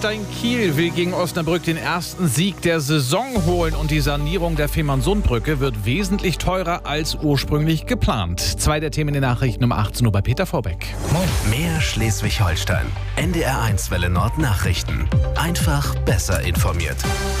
Holstein Kiel will gegen Osnabrück den ersten Sieg der Saison holen und die Sanierung der Fehmarnsundbrücke wird wesentlich teurer als ursprünglich geplant. 2 der Themen in den Nachrichten um 18 Uhr bei Peter Vorbeck. Moin. Mehr Schleswig-Holstein. NDR1 Welle Nord Nachrichten. Einfach besser informiert.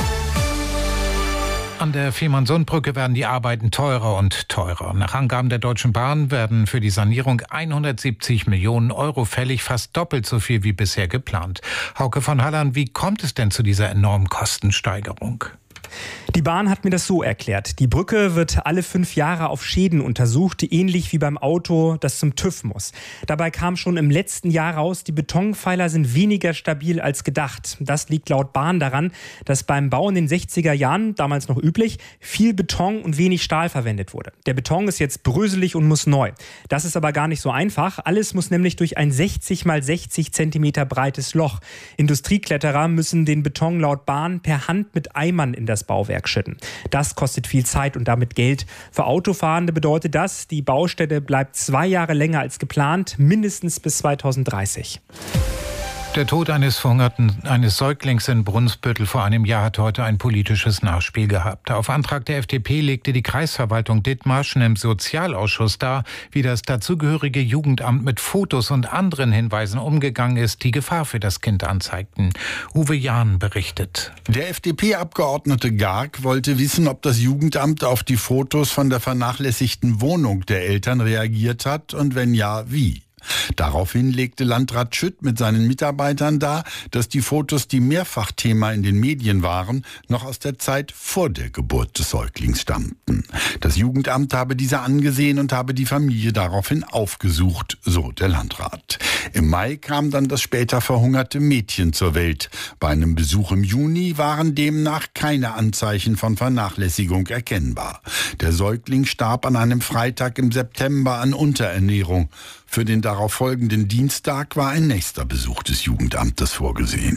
An der Fehmarnsundbrücke werden die Arbeiten teurer und teurer. Nach Angaben der Deutschen Bahn werden für die Sanierung 170 Millionen Euro fällig, fast doppelt so viel wie bisher geplant. Hauke von Halland, wie kommt es denn zu dieser enormen Kostensteigerung? Die Bahn hat mir das so erklärt. Die Brücke wird alle 5 Jahre auf Schäden untersucht, ähnlich wie beim Auto, das zum TÜV muss. Dabei kam schon im letzten Jahr raus, die Betonpfeiler sind weniger stabil als gedacht. Das liegt laut Bahn daran, dass beim Bau in den 60er Jahren, damals noch üblich, viel Beton und wenig Stahl verwendet wurde. Der Beton ist jetzt bröselig und muss neu. Das ist aber gar nicht so einfach. Alles muss nämlich durch ein 60 mal 60 Zentimeter breites Loch. Industriekletterer müssen den Beton laut Bahn per Hand mit Eimern in das Bauwerk schütten. Das kostet viel Zeit und damit Geld. Für Autofahrende bedeutet das, die Baustelle bleibt 2 Jahre länger als geplant, mindestens bis 2030. Der Tod eines Säuglings in Brunsbüttel vor einem Jahr hat heute ein politisches Nachspiel gehabt. Auf Antrag der FDP legte die Kreisverwaltung Dithmarschen im Sozialausschuss dar, wie das dazugehörige Jugendamt mit Fotos und anderen Hinweisen umgegangen ist, die Gefahr für das Kind anzeigten. Uwe Jahn berichtet. Der FDP-Abgeordnete Garg wollte wissen, ob das Jugendamt auf die Fotos von der vernachlässigten Wohnung der Eltern reagiert hat und wenn ja, wie. Daraufhin legte Landrat Schütt mit seinen Mitarbeitern dar, dass die Fotos, die mehrfach Thema in den Medien waren, noch aus der Zeit vor der Geburt des Säuglings stammten. Das Jugendamt habe diese angesehen und habe die Familie daraufhin aufgesucht, so der Landrat. Im Mai kam dann das später verhungerte Mädchen zur Welt. Bei einem Besuch im Juni waren demnach keine Anzeichen von Vernachlässigung erkennbar. Der Säugling starb an einem Freitag im September an Unterernährung. Für den darauf folgenden Dienstag war ein nächster Besuch des Jugendamtes vorgesehen.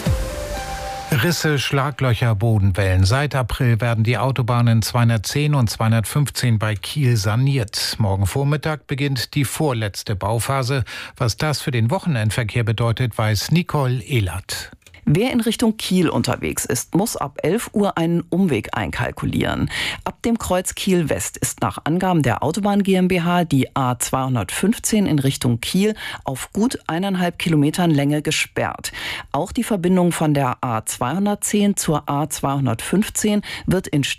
Risse, Schlaglöcher, Bodenwellen. Seit April werden die Autobahnen 210 und 215 bei Kiel saniert. Morgen Vormittag beginnt die vorletzte Bauphase. Was das für den Wochenendverkehr bedeutet, weiß Nicole Ehlert. Wer in Richtung Kiel unterwegs ist, muss ab 11 Uhr einen Umweg einkalkulieren. Ab dem Kreuz Kiel West ist nach Angaben der Autobahn GmbH die A215 in Richtung Kiel auf gut 1,5 Kilometern Länge gesperrt. Auch die Verbindung von der A210 zur A215 wird in